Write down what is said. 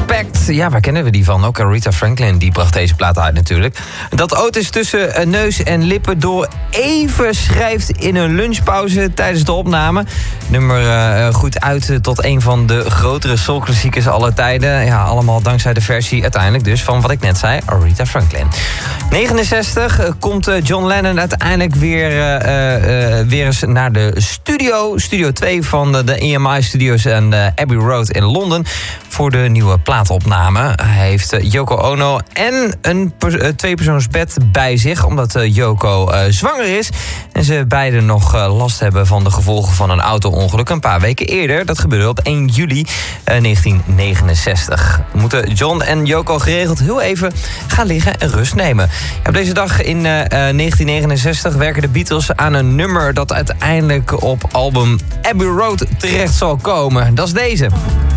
Respect. Ja, waar kennen we die van? Ook Aretha Franklin, die bracht deze plaat uit natuurlijk. Dat Otis tussen neus en lippen door even schrijft in een lunchpauze tijdens de opname. Nummer goed uit tot een van de grotere soulklassiekers aller tijden. Ja, allemaal dankzij de versie uiteindelijk dus van wat ik net zei, Aretha Franklin. 69 komt John Lennon uiteindelijk weer eens naar de Studio 2 van de EMI Studios en Abbey Road in Londen voor de nieuwe plaatopname. Hij heeft Yoko Ono en een tweepersoonsbed bij zich, omdat Yoko zwanger is en ze beiden nog last hebben van de gevolgen van een auto-ongeluk een paar weken eerder. Dat gebeurde op 1 juli 1969. Moeten John en Yoko geregeld heel even gaan liggen en rust nemen. Op deze dag in 1969 werken de Beatles aan een nummer dat uiteindelijk op album Abbey Road terecht zal komen. Dat is deze.